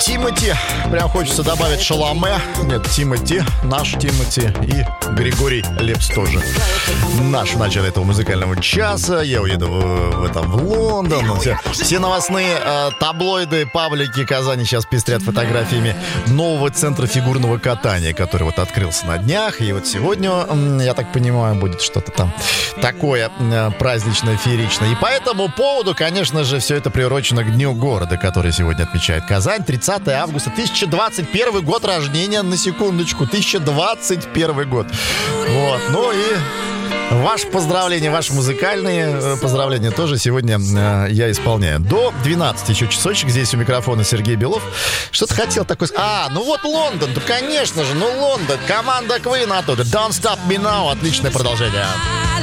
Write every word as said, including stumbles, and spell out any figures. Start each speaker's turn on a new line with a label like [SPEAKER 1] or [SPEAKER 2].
[SPEAKER 1] Тимати. Прям хочется добавить Шаломе. Нет, Тимати, наш Тимати. И Григорий Лепс тоже наш в начале этого музыкального часа. Я уеду в, в, это, в Лондон. Все, все новостные э, таблоиды, паблики Казани сейчас пестрят фотографиями нового центра фигурного катания, который вот открылся на днях. И вот сегодня, я так понимаю, будет что-то там такое э, праздничное, фееричное. И по этому поводу, конечно же, все это приурочено к Дню города, который сегодня отмечает Казань. тридцатое августа, две тысячи двадцать первый год рождения, на секундочку, две тысячи двадцать первый год. Вот, ну и ваше поздравление, ваши музыкальные поздравления тоже сегодня э, я исполняю. До двенадцати еще часочек. Здесь у микрофона Сергей Белов. Что-то хотел такой... А, ну вот Лондон, да, конечно же, ну Лондон. Команда Queen оттуда. Don't Stop Me Now. Отличное продолжение.